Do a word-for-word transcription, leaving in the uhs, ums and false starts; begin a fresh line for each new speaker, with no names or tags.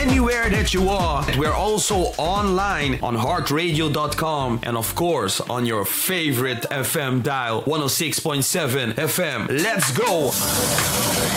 anywhere that you are. We're also online on heart radio dot com and of course on your favorite F M dial, one oh six point seven F M. Let's go!